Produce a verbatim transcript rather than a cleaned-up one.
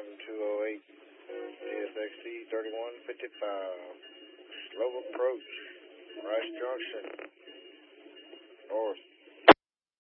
two oh eight, T S X T thirty-one fifty-five. Slow approach, Rice Junction, north.